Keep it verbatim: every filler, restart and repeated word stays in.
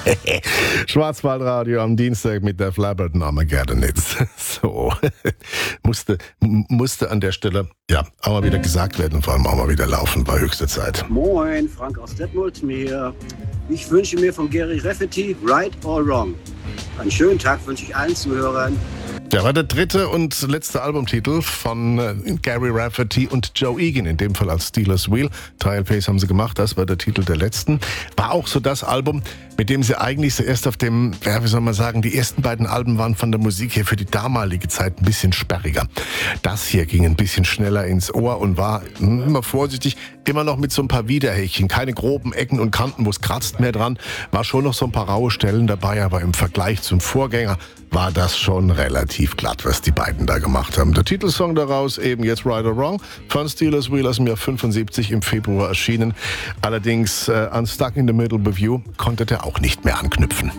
Schwarzwaldradio am Dienstag mit der Flabberton Armageddonitz. So, musste, musste an der Stelle ja auch mal wieder gesagt werden und vor allem auch mal wieder laufen, war höchste Zeit. Moin, Frank aus Detmold mir. Ich wünsche mir von Gary Rafferty Right or Wrong. Einen schönen Tag wünsche ich allen Zuhörern. Ja, war der dritte und letzte Albumtitel von äh, Gary Rafferty und Joe Egan, in dem Fall als Steelers Wheel. Drei L Ps haben sie gemacht, das war der Titel der letzten. War auch so das Album, mit dem sie eigentlich so erst auf dem, ja, wie soll man sagen, die ersten beiden Alben waren von der Musik her für die damalige Zeit ein bisschen sperriger. Das hier ging ein bisschen schneller ins Ohr und war immer vorsichtig, immer noch mit so ein paar Widerhäkchen, keine groben Ecken und Kanten, wo es kratzt mehr dran. War schon noch so ein paar raue Stellen dabei, aber im Vergleich zum Vorgänger war das schon relativ glatt, was die beiden da gemacht haben. Der Titelsong daraus eben jetzt Right or Wrong von Steelers Wheel aus dem Jahr fünfundsiebzig im Februar erschienen. Allerdings äh, an Stuck in the Middle Review konnte der auch nicht mehr anknüpfen.